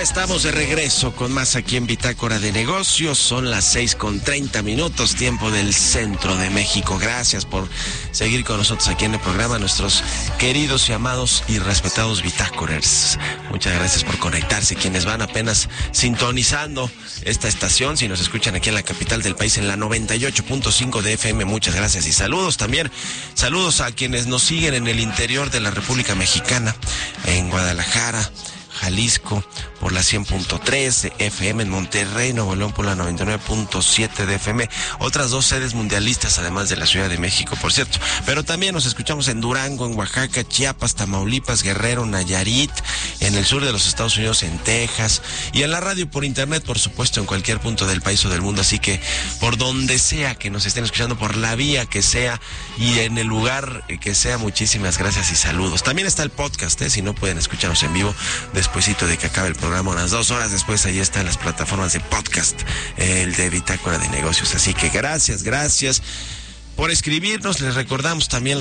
estamos de regreso con más aquí en Bitácora de Negocios. Son las 6:30, tiempo del centro de México. Gracias por seguir con nosotros aquí en el programa, nuestros queridos y amados y respetados bitácorers. Muchas gracias por conectarse. Quienes van apenas sintonizando esta estación, si nos escuchan aquí en la capital del país en la 98.5 de FM, muchas gracias y saludos también. Saludos a quienes nos siguen en el interior de la República Mexicana, en Guadalajara, Jalisco por la 100.3 de FM, en Monterrey, Nuevo León por la 99.7 de FM, otras dos sedes mundialistas además de la Ciudad de México, por cierto. Pero también nos escuchamos en Durango, en Oaxaca, Chiapas, Tamaulipas, Guerrero, Nayarit, en el sur de los Estados Unidos, en Texas, y en la radio por internet, por supuesto, en cualquier punto del país o del mundo. Así que por donde sea que nos estén escuchando, por la vía que sea y en el lugar que sea, muchísimas gracias y saludos. También está el podcast, si no pueden escucharnos en vivo, despuesito de que acabe el programa, unas 2 horas después, ahí están las plataformas de podcast, el de Bitácora de Negocios. Así que gracias por escribirnos. Les recordamos también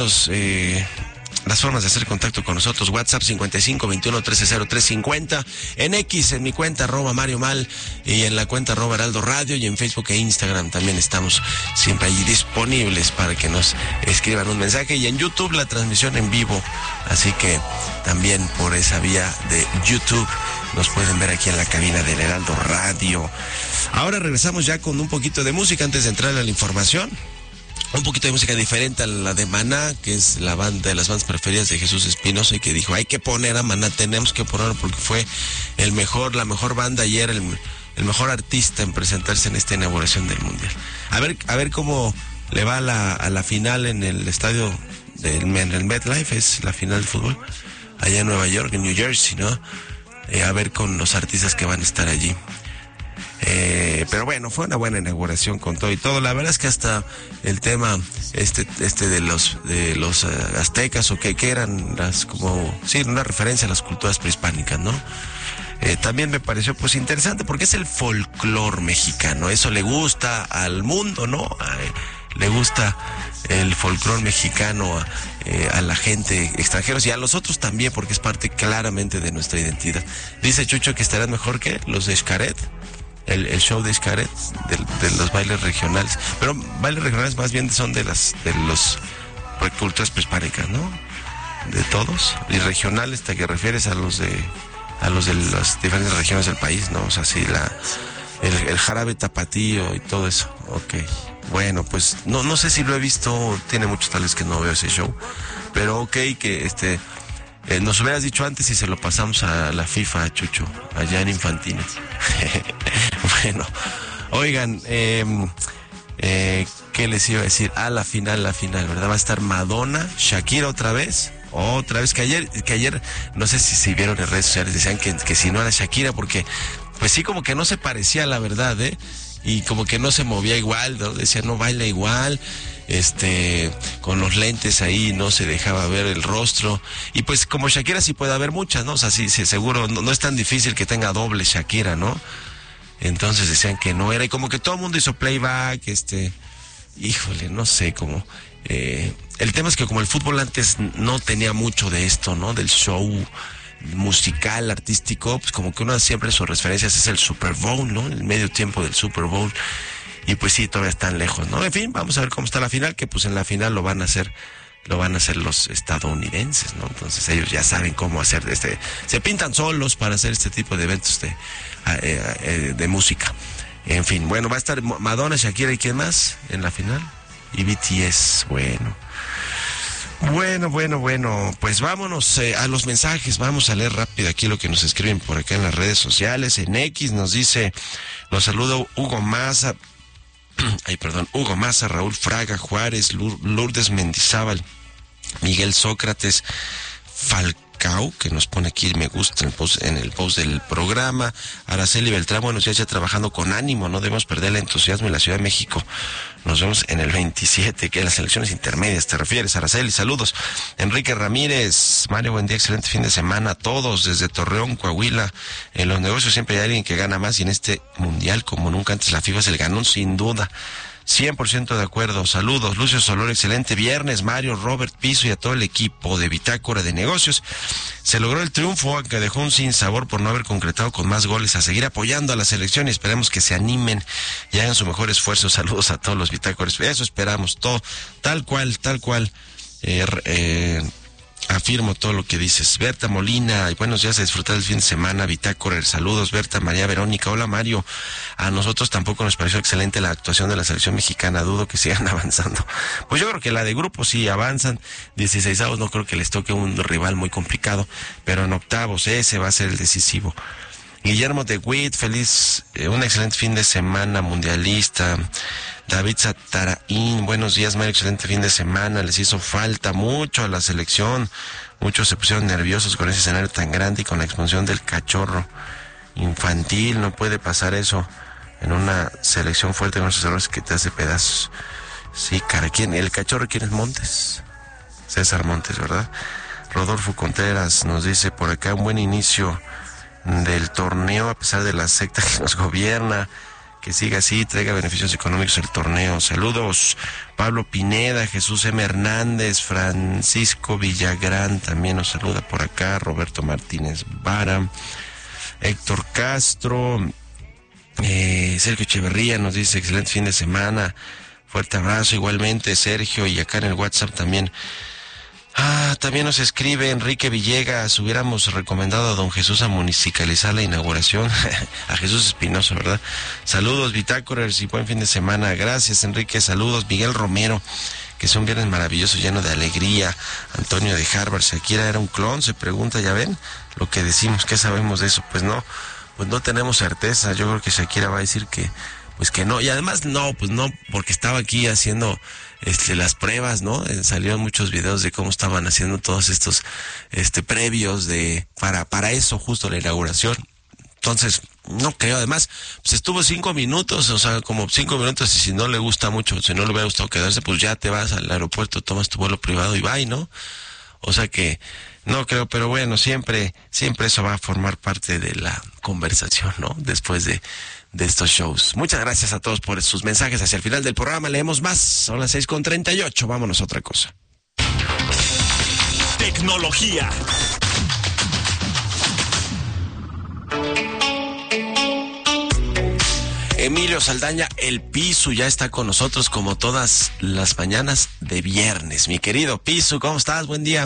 las formas de hacer contacto con nosotros. WhatsApp 55 21 13 03 50, en X, en mi cuenta @Mario Mal, y en la cuenta @Heraldo Radio, y en Facebook e Instagram también estamos siempre allí disponibles para que nos escriban un mensaje, y en YouTube la transmisión en vivo, así que también por esa vía de YouTube nos pueden ver aquí en la cabina del Heraldo Radio. Ahora regresamos ya con un poquito de música antes de entrar a la información. Un poquito de música diferente a la de Maná, que es la banda de las bandas preferidas de Jesús Espinosa, y que dijo, hay que poner a Maná, tenemos que ponerlo porque fue la mejor banda y era el mejor artista en presentarse en esta inauguración del Mundial. A ver cómo le va a la final en el estadio en el MetLife, es la final de fútbol, allá en Nueva York, en New Jersey, ¿no? A ver con los artistas que van a estar allí. Pero bueno, fue una buena inauguración con todo y todo. La verdad es que hasta el tema de los aztecas, o que eran una referencia a las culturas prehispánicas, ¿no? También me pareció pues interesante porque es el folclor mexicano. Eso le gusta al mundo, ¿no? Le gusta el folclor mexicano a la gente extranjeros y a los otros también, porque es parte claramente de nuestra identidad. Dice Chucho que estarán mejor que los de Xcaret, el show de Xcaret, de los bailes regionales. Pero bailes regionales más bien son de los culturas prehispánicas, ¿no? De todos. Y regionales, ¿te que refieres a los de las diferentes regiones del país, ¿no? O sea, sí, el jarabe tapatío y todo eso. Ok. Bueno, pues no sé si lo he visto, tiene muchos tales que no veo ese show, pero ok, que nos hubieras dicho antes y se lo pasamos a la FIFA, Chucho, allá en Infantines. Bueno, oigan, ¿qué les iba a decir? La final, ¿verdad? Va a estar Madonna, Shakira otra vez, que ayer, no sé si vieron en redes sociales, decían que si no era Shakira, porque pues sí, como que no se parecía, la verdad, y como que no se movía igual, ¿no? Decía, no baila igual, con los lentes ahí no se dejaba ver el rostro, y pues como Shakira sí puede haber muchas, ¿no? O sea, sí seguro, no es tan difícil que tenga doble Shakira, ¿no? Entonces decían que no era, y como que todo el mundo hizo playback, híjole, no sé, como, el tema es que como el fútbol antes no tenía mucho de esto, ¿no? Del show musical, artístico, pues como que una siempre sus referencias es el Super Bowl, ¿no? El medio tiempo del Super Bowl, y pues sí, todavía están lejos, ¿no? En fin, vamos a ver cómo está la final, que pues en la final lo van a hacer los estadounidenses, ¿no? Entonces ellos ya saben cómo hacer se pintan solos para hacer este tipo de eventos de música. En fin, bueno, va a estar Madonna, Shakira y ¿quién más en la final? Y BTS, bueno, pues vámonos a los mensajes. Vamos a leer rápido aquí lo que nos escriben por acá en las redes sociales. En X nos dice, los saludo Hugo Maza, Raúl Fraga Juárez, Lourdes Mendizábal, Miguel Sócrates, Falcao, que nos pone aquí me gusta en el post del programa. Araceli Beltrán, buenos días, ya trabajando con ánimo, no debemos perder el entusiasmo en la Ciudad de México. Nos vemos en el 27, que las elecciones intermedias, ¿te refieres, Araceli? Saludos. Enrique Ramírez, Mario, buen día, excelente fin de semana a todos, desde Torreón, Coahuila. En los negocios siempre hay alguien que gana más, y en este mundial, como nunca antes, la FIFA es el ganón, sin duda. 100% de acuerdo. Saludos, Lucio Solor, excelente viernes, Mario, Robert, Piso y a todo el equipo de Bitácora de Negocios. Se logró el triunfo, aunque dejó un sinsabor por no haber concretado con más goles. A seguir apoyando a la selección y esperemos que se animen y hagan su mejor esfuerzo. Saludos a todos los bitácoras. Eso esperamos, todo, tal cual. Afirmo todo lo que dices. Berta Molina, y buenos días, a disfrutar el fin de semana, Bitácora. Saludos, Berta, María Verónica. Hola, Mario. A nosotros tampoco nos pareció excelente la actuación de la selección mexicana. Dudo que sigan avanzando. Pues yo creo que la de grupo sí avanzan. 16avos no creo que les toque un rival muy complicado, pero en octavos ese va a ser el decisivo. Guillermo de Witt, feliz, un excelente fin de semana mundialista. David Sataraín, buenos días, Mario, excelente fin de semana. Les hizo falta mucho a la selección. Muchos se pusieron nerviosos con ese escenario tan grande y con la expulsión del cachorro infantil. No puede pasar eso en una selección fuerte con esos errores que te hace pedazos. Sí, cara, ¿quién? ¿El cachorro quién es? Montes. César Montes, ¿verdad? Rodolfo Contreras nos dice por acá, un buen inicio del torneo a pesar de la secta que nos gobierna. Que siga así, traiga beneficios económicos el torneo. Saludos, Pablo Pineda, Jesús M. Hernández, Francisco Villagrán también nos saluda por acá, Roberto Martínez Vara, Héctor Castro, Sergio Echeverría nos dice excelente fin de semana, fuerte abrazo igualmente, Sergio, y acá en el WhatsApp también. También nos escribe Enrique Villegas, hubiéramos recomendado a don Jesús a municipalizar la inauguración, a Jesús Espinosa, ¿verdad? Saludos, Bitácoras, y buen fin de semana. Gracias, Enrique, saludos. Miguel Romero, que es un viernes maravilloso, lleno de alegría. Antonio de Harvard, ¿Shakira era un clon? Se pregunta, ¿ya ven? Lo que decimos, ¿qué sabemos de eso? Pues no tenemos certeza. Yo creo que Shakira va a decir que no, y además no, porque estaba aquí haciendo las pruebas, ¿no? Salieron muchos videos de cómo estaban haciendo todos estos previos para eso, justo la inauguración. Entonces, no creo, además, pues estuvo 5 minutos, o sea, como 5 minutos, y si no le gusta mucho, si no le hubiera gustado quedarse, pues ya te vas al aeropuerto, tomas tu vuelo privado y bye, ¿no? O sea que no creo, pero bueno, siempre eso va a formar parte de la conversación, ¿no? Después de estos shows. Muchas gracias a todos por sus mensajes. Hacia el final del programa leemos más. Son las 6:38. Vámonos a otra cosa. Tecnología. Emilio Saldaña, el Pisu, ya está con nosotros como todas las mañanas de viernes. Mi querido Pisu, ¿cómo estás? Buen día.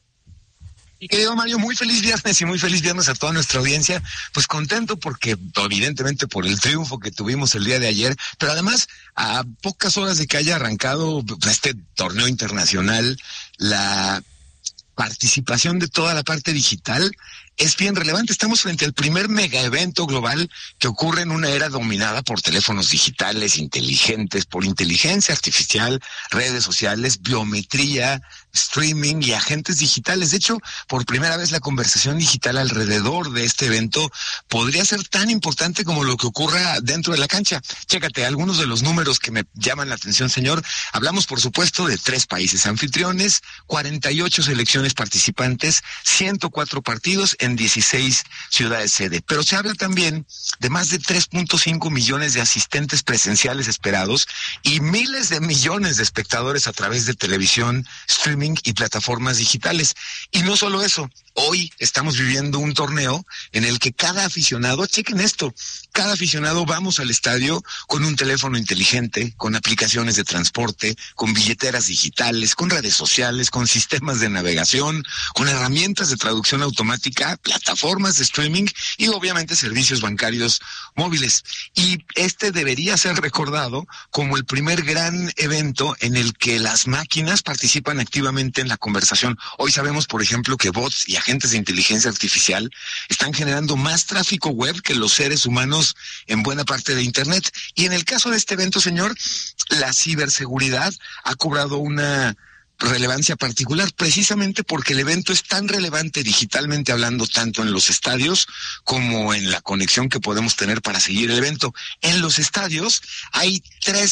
Mi querido Mario, muy feliz viernes y muy feliz viernes a toda nuestra audiencia. Pues contento porque, evidentemente, por el triunfo que tuvimos el día de ayer, pero además, a pocas horas de que haya arrancado este torneo internacional, la participación de toda la parte digital es bien relevante. Estamos frente al primer mega evento global que ocurre en una era dominada por teléfonos digitales inteligentes, por inteligencia artificial, redes sociales, biometría, streaming y agentes digitales. De hecho, por primera vez la conversación digital alrededor de este evento podría ser tan importante como lo que ocurra dentro de la cancha. Chécate, algunos de los números que me llaman la atención, señor. Hablamos, por supuesto, de 3 países anfitriones, 48 selecciones participantes, 104 partidos en 16 ciudades sede. Pero se habla también de más de 3.5 millones de asistentes presenciales esperados y miles de millones de espectadores a través de televisión, streaming y plataformas digitales. Y no solo eso, hoy estamos viviendo un torneo en el que cada aficionado, chequen esto, cada aficionado vamos al estadio con un teléfono inteligente, con aplicaciones de transporte, con billeteras digitales, con redes sociales, con sistemas de navegación, con herramientas de traducción automática, plataformas de streaming y obviamente servicios bancarios móviles. Y este debería ser recordado como el primer gran evento en el que las máquinas participan activamente en la conversación. Hoy sabemos, por ejemplo, que bots y agentes de inteligencia artificial están generando más tráfico web que los seres humanos en buena parte de Internet. Y en el caso de este evento, señor, la ciberseguridad ha cobrado una relevancia particular precisamente porque el evento es tan relevante digitalmente hablando, tanto en los estadios como en la conexión que podemos tener para seguir el evento. En los estadios hay 3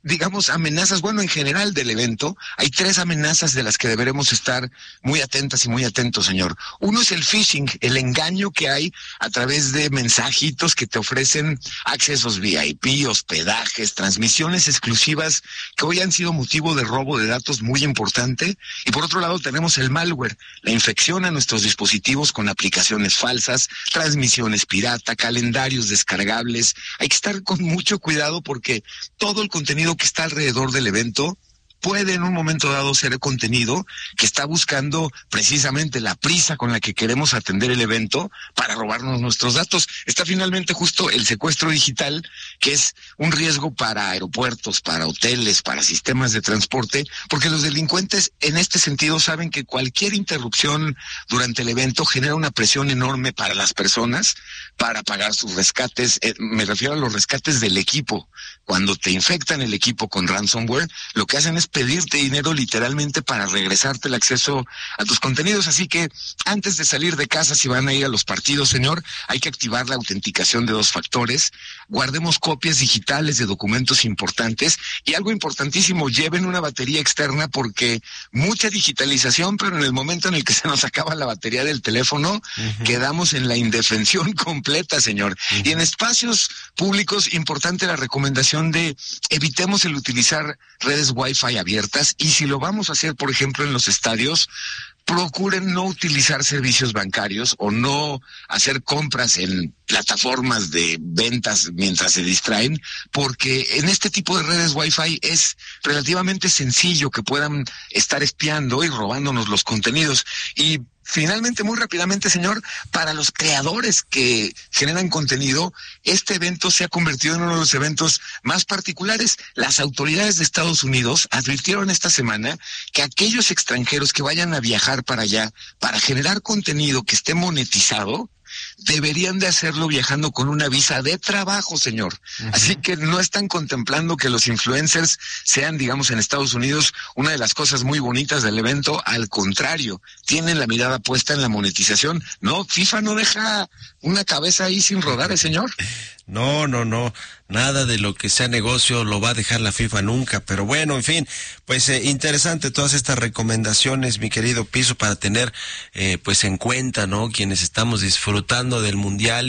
digamos, amenazas, bueno, en general del evento, hay 3 amenazas de las que deberemos estar muy atentas y muy atentos, señor. Uno es el phishing, el engaño que hay a través de mensajitos que te ofrecen accesos VIP, hospedajes, transmisiones exclusivas que hoy han sido motivo de robo de datos muy importante. Y por otro lado tenemos el malware, la infección a nuestros dispositivos con aplicaciones falsas, transmisiones pirata, calendarios descargables. Hay que estar con mucho cuidado porque todo el contenido que está alrededor del evento puede en un momento dado ser contenido que está buscando precisamente la prisa con la que queremos atender el evento para robarnos nuestros datos. Está finalmente justo el secuestro digital, que es un riesgo para aeropuertos, para hoteles, para sistemas de transporte, porque los delincuentes en este sentido saben que cualquier interrupción durante el evento genera una presión enorme para las personas para pagar sus rescates. Me refiero a los rescates del equipo. Cuando te infectan el equipo con ransomware, lo que hacen es pedirte dinero literalmente para regresarte el acceso a tus contenidos. Así que antes de salir de casa, si van a ir a los partidos, señor, hay que activar la autenticación de 2 factores. Guardemos copias digitales de documentos importantes y algo importantísimo, lleven una batería externa porque mucha digitalización, pero en el momento en el que se nos acaba la batería del teléfono, quedamos en la indefensión completa, señor. Y en espacios públicos, importante la recomendación de evitemos el utilizar redes Wi-Fi abiertas, y si lo vamos a hacer, por ejemplo, en los estadios, procuren no utilizar servicios bancarios o no hacer compras en plataformas de ventas mientras se distraen, porque en este tipo de redes Wi-Fi es relativamente sencillo que puedan estar espiando y robándonos los contenidos. Y finalmente, muy rápidamente, señor, para los creadores que generan contenido, este evento se ha convertido en uno de los eventos más particulares. Las autoridades de Estados Unidos advirtieron esta semana que aquellos extranjeros que vayan a viajar para allá para generar contenido que esté monetizado, deberían de hacerlo viajando con una visa de trabajo, señor. Así que no están contemplando que los influencers sean, digamos, en Estados Unidos una de las cosas muy bonitas del evento. Al contrario, tienen la mirada puesta en la monetización. No, FIFA no deja una cabeza ahí sin rodar, señor. No, nada de lo que sea negocio lo va a dejar la FIFA nunca, pero bueno, en fin, pues interesante todas estas recomendaciones, mi querido Piso, para tener pues en cuenta, ¿no? Quienes estamos disfrutando del Mundial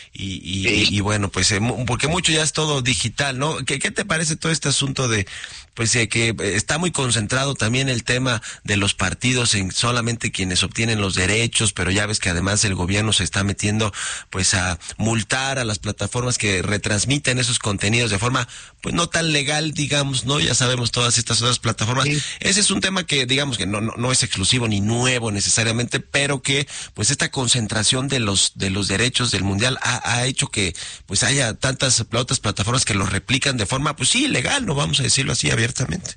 y bueno, pues porque mucho ya es todo digital, ¿no? ¿Qué te parece todo este asunto de pues que está muy concentrado también el tema de los partidos en solamente quienes obtienen los derechos, pero ya ves que además el gobierno se está metiendo pues a multar a las plataformas que retransmiten esos contenidos de forma pues no tan legal, digamos, ¿no? Ya sabemos todas estas otras plataformas. Sí. Ese es un tema que digamos que no es exclusivo ni nuevo necesariamente, pero que pues esta concentración de los derechos del Mundial ha hecho que pues haya tantas otras plataformas que lo replican de forma pues sí, legal, no vamos a decirlo así abiertamente.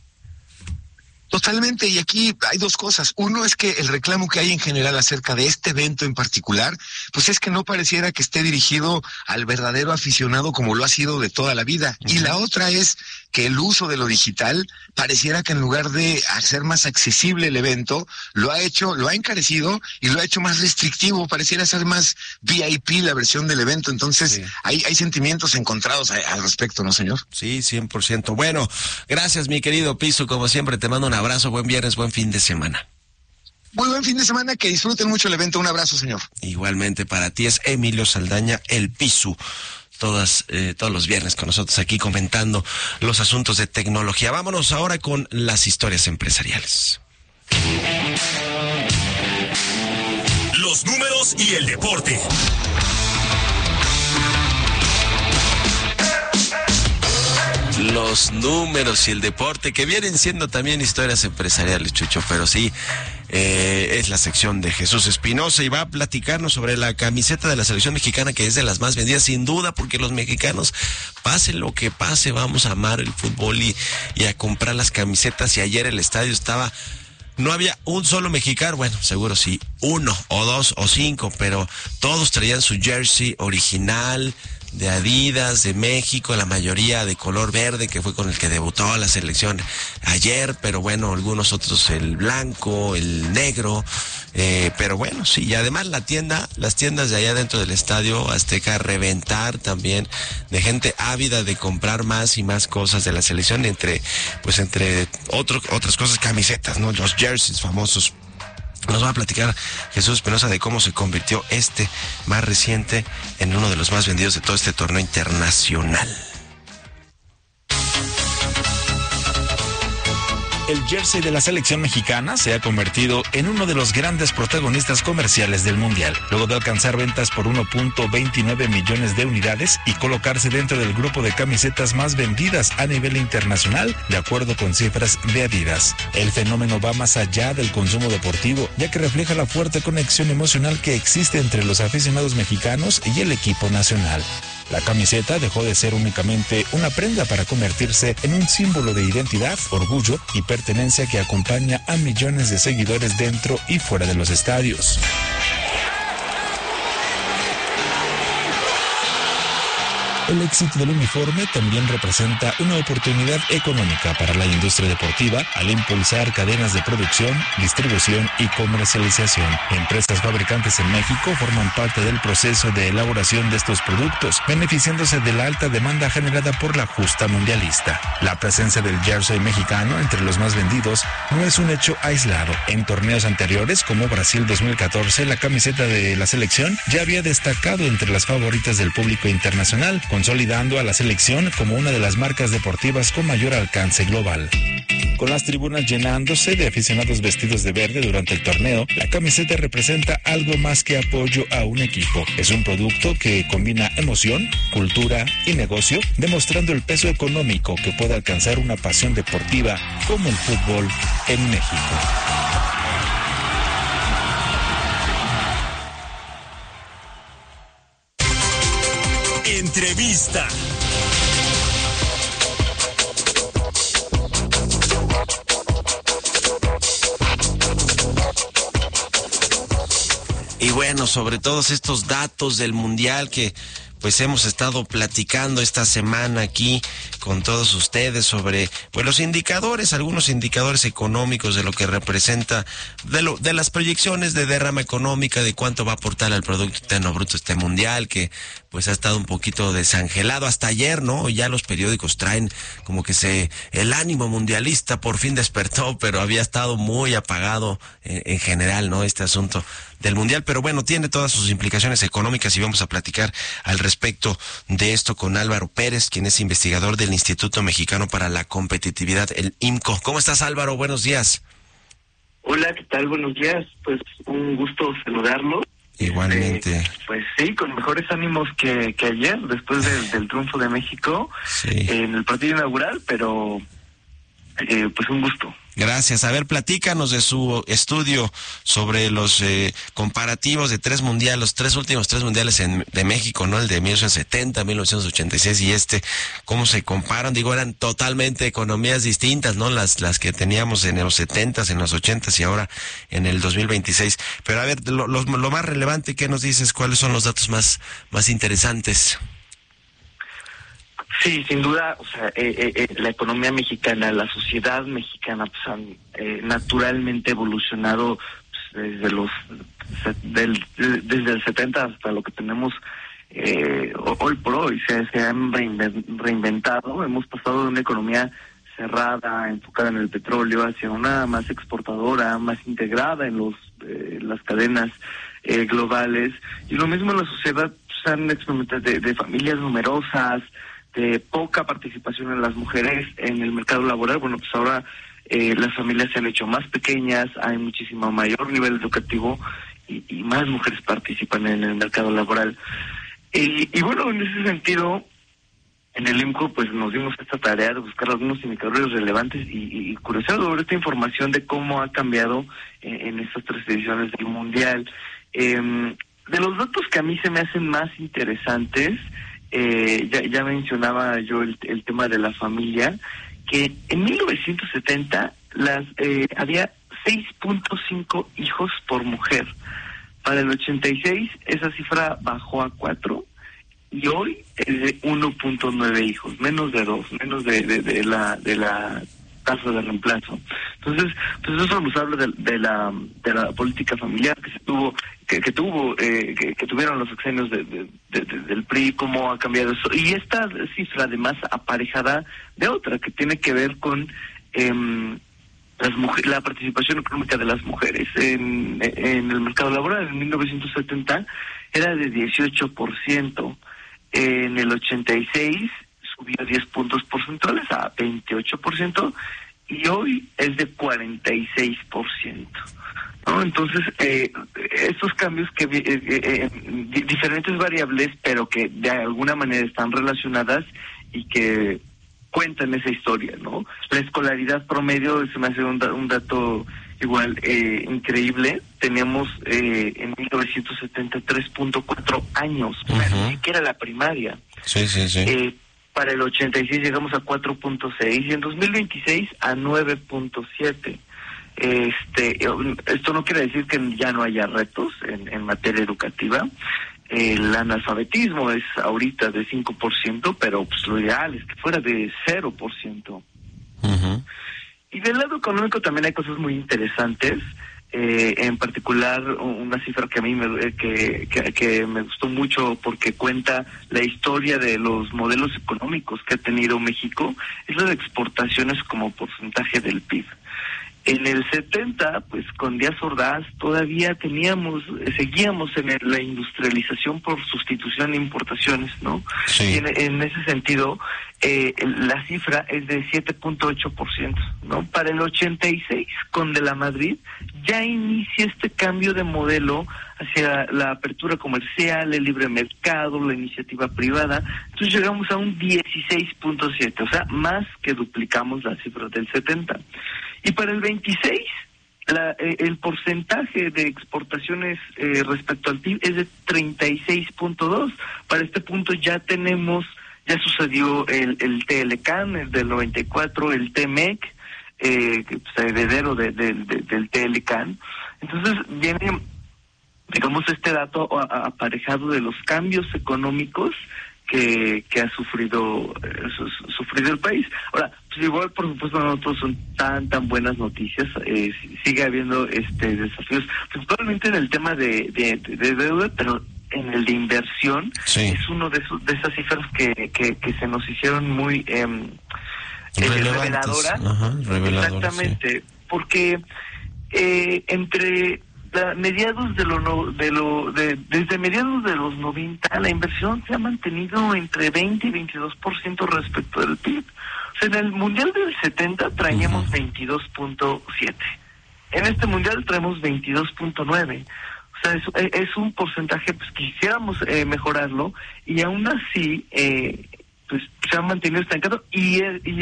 Totalmente, y aquí hay 2 cosas. Uno es que el reclamo que hay en general acerca de este evento en particular, pues es que no pareciera que esté dirigido al verdadero aficionado como lo ha sido de toda la vida. Y la otra es que el uso de lo digital pareciera que en lugar de hacer más accesible el evento, lo ha encarecido y lo ha hecho más restrictivo. Pareciera ser más VIP la versión del evento. Entonces, sí, hay sentimientos encontrados al respecto, ¿no, señor? Sí, 100%. Bueno, gracias, mi querido Piso. Como siempre, te mando un abrazo, buen viernes, buen fin de semana. Muy buen fin de semana, que disfruten mucho el evento. Un abrazo, señor. Igualmente para ti, es Emilio Saldaña, el Piso. Todos los viernes con nosotros aquí comentando los asuntos de tecnología. Vámonos ahora con las historias empresariales. Los números y el deporte. Los números y el deporte, que vienen siendo también historias empresariales, Chucho, pero sí, es la sección de Jesús Espinosa y va a platicarnos sobre la camiseta de la selección mexicana, que es de las más vendidas sin duda, porque los mexicanos, pase lo que pase, vamos a amar el fútbol y a comprar las camisetas. Y ayer el estadio no había un solo mexicano, bueno, seguro sí, 1 o 2 o 5, pero todos traían su jersey original, de Adidas, de México, la mayoría de color verde, que fue con el que debutó la selección ayer, pero bueno, algunos otros el blanco, el negro, pero bueno, sí, y además las tiendas de allá dentro del Estadio Azteca reventar también de gente ávida de comprar más y más cosas de la selección, entre otras cosas, camisetas, ¿no? Los jerseys famosos. Nos va a platicar Jesús Espinosa de cómo se convirtió más reciente en uno de los más vendidos de todo este torneo internacional. El jersey de la selección mexicana se ha convertido en uno de los grandes protagonistas comerciales del Mundial, luego de alcanzar ventas por 1.29 millones de unidades y colocarse dentro del grupo de camisetas más vendidas a nivel internacional, de acuerdo con cifras de Adidas. El fenómeno va más allá del consumo deportivo, ya que refleja la fuerte conexión emocional que existe entre los aficionados mexicanos y el equipo nacional. La camiseta dejó de ser únicamente una prenda para convertirse en un símbolo de identidad, orgullo y pertenencia que acompaña a millones de seguidores dentro y fuera de los estadios. El éxito del uniforme también representa una oportunidad económica para la industria deportiva al impulsar cadenas de producción, distribución y comercialización. Empresas fabricantes en México forman parte del proceso de elaboración de estos productos, beneficiándose de la alta demanda generada por la justa mundialista. La presencia del jersey mexicano entre los más vendidos no es un hecho aislado. En torneos anteriores, como Brasil 2014, la camiseta de la selección ya había destacado entre las favoritas del público internacional, consolidando a la selección como una de las marcas deportivas con mayor alcance global. Con las tribunas llenándose de aficionados vestidos de verde durante el torneo, la camiseta representa algo más que apoyo a un equipo. Es un producto que combina emoción, cultura y negocio, demostrando el peso económico que puede alcanzar una pasión deportiva como el fútbol en México. Entrevista. Y bueno, sobre todos estos datos del Mundial que pues hemos estado platicando esta semana aquí con todos ustedes sobre pues los indicadores, algunos indicadores económicos de lo que representa, de las proyecciones de derrama económica, de cuánto va a aportar al Producto Interno Bruto este Mundial, que pues ha estado un poquito desangelado hasta ayer, ¿no? Ya los periódicos traen como que el ánimo mundialista por fin despertó, pero había estado muy apagado en general, ¿no? Este asunto del Mundial, pero bueno, tiene todas sus implicaciones económicas y vamos a platicar al respecto de esto con Álvaro Pérez, quien es investigador del Instituto Mexicano para la Competitividad, el IMCO. ¿Cómo estás, Álvaro? Buenos días. Hola, ¿qué tal? Buenos días. Pues un gusto saludarlo. Igualmente. Pues sí, con mejores ánimos que ayer, después del triunfo de México, sí, en el partido inaugural, pero pues un gusto. Gracias. A ver, platícanos de su estudio sobre los comparativos de los tres últimos mundiales de México, ¿no? El de 1970, 1986 y ¿cómo se comparan? Digo, eran totalmente economías distintas, ¿no? Las que teníamos en los 70s, en los 80s y ahora en el 2026. Pero a ver, lo más relevante, ¿qué nos dices? ¿Cuáles son los datos más interesantes? Sí, sin duda, o sea, la economía mexicana, la sociedad mexicana, pues han naturalmente evolucionado pues, desde el 70 hasta lo que tenemos hoy por hoy. Se han reinventado, hemos pasado de una economía cerrada, enfocada en el petróleo, hacia una más exportadora, más integrada en las cadenas globales. Y lo mismo en la sociedad, pues, han experimentado de familias numerosas, de poca participación en las mujeres en el mercado laboral. Bueno, pues ahora las familias se han hecho más pequeñas, hay muchísimo mayor nivel educativo y más mujeres participan en el mercado laboral. Y bueno, en ese sentido, en el IMCO pues nos dimos esta tarea de buscar algunos indicadores relevantes y curiosar sobre esta información de cómo ha cambiado en estas 3 ediciones del Mundial. De los datos que a mí se me hacen más interesantes, ya mencionaba yo el tema de la familia, que en 1970 había 6.5 hijos por mujer. Para el 86 esa cifra bajó a 4 y hoy es de 1.9 hijos, menos de 2, menos de la tasa de reemplazo. Entonces, pues eso nos habla de la política familiar que se tuvo, que tuvieron los sexenios del PRI, cómo ha cambiado eso. Y esta cifra además aparejada de otra que tiene que ver con la participación económica de las mujeres en el mercado laboral. En 1970 era de 18%, en el 86 subió 10 puntos porcentuales a 28%, y hoy es de 46%, ¿no? Entonces, estos cambios que diferentes variables, pero que de alguna manera están relacionadas y que cuentan esa historia, ¿no? La escolaridad promedio se me hace un dato igual increíble. Teníamos en 1970 3.4 años, ni siquiera la primaria. Sí. Para el 86 llegamos a 4.6 y en 2026 a 9.7. Esto no quiere decir que ya no haya retos en materia educativa. El analfabetismo es ahorita de 5%, pero pues lo ideal es que fuera de 0%. Uh-huh. Y del lado económico también hay cosas muy interesantes. En particular, una cifra que a mí que me gustó mucho porque cuenta la historia de los modelos económicos que ha tenido México, es la de exportaciones como porcentaje del PIB. En el 70, pues con Díaz Ordaz todavía seguíamos en la industrialización por sustitución de importaciones, ¿no? Sí. Y en ese sentido, la cifra es de 7.8%, ¿no? Para el 86, con De la Madrid, ya inicia este cambio de modelo hacia la apertura comercial, el libre mercado, la iniciativa privada. Entonces llegamos a un 16.7, o sea, más que duplicamos la cifra del 70. Y para el 26, el porcentaje de exportaciones respecto al PIB es de 36.2. Para este punto ya sucedió el TLCAN, el del 94, el TMEC, que es heredero del TLCAN. Entonces viene, digamos, este dato aparejado de los cambios económicos que ha sufrido el país. Ahora, pues igual, por supuesto, no todos son tan buenas noticias. Sigue habiendo desafíos, principalmente en el tema de deuda, pero en el de inversión, sí, es uno de esas cifras que se nos hicieron muy reveladoras. Ajá, reveladoras. Exactamente, sí. Porque entre mediados desde mediados de los 90 la inversión se ha mantenido entre 20 y 22% respecto del PIB. O sea, en el mundial del 70 traíamos 22.7. En este mundial traemos 22.9. O sea, es un porcentaje, pues quisiéramos mejorarlo, y aún así pues se ha mantenido estancado y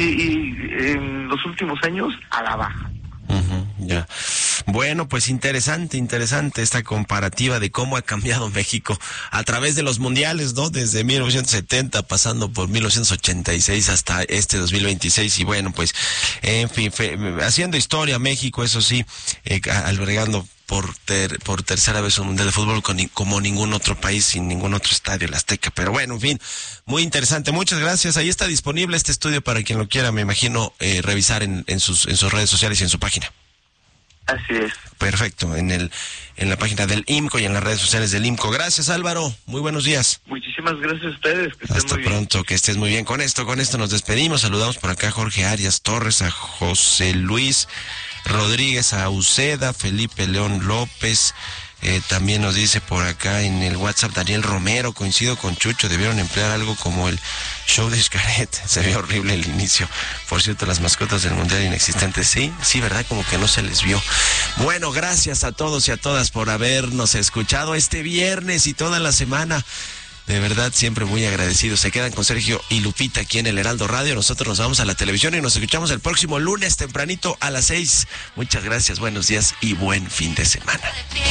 en los últimos años a la baja. Ya. Bueno, pues interesante esta comparativa de cómo ha cambiado México a través de los mundiales, ¿no? Desde 1970 pasando por 1986 hasta este 2026, y bueno, pues en fin, haciendo historia México, eso sí, albergando por tercera vez un mundial de fútbol como ningún otro país, sin ningún otro estadio, el Azteca. Pero bueno, en fin, muy interesante. Muchas gracias. Ahí está disponible este estudio para quien lo quiera, me imagino, revisar en sus redes sociales y en su página. Así es. Perfecto, en la página del IMCO y en las redes sociales del IMCO. Gracias, Álvaro. Muy buenos días. Muchísimas gracias a ustedes. Que estén Hasta muy pronto, bien. que estés muy bien. Con esto nos despedimos. Saludamos por acá a Jorge Arias Torres, a José Luis Rodríguez, a Uceda, Felipe León López. También nos dice por acá en el WhatsApp Daniel Romero, coincido con Chucho, debieron emplear algo como el show de Xcaret, se ve horrible el inicio. Por cierto, las mascotas del mundial inexistentes, sí, verdad, como que no se les vio. Bueno, gracias a todos y a todas por habernos escuchado este viernes y toda la semana. De verdad, siempre muy agradecidos. Se quedan con Sergio y Lupita aquí en el Heraldo Radio. Nosotros nos vamos a la televisión y nos escuchamos el próximo lunes tempranito a las 6. Muchas gracias, buenos días y buen fin de semana.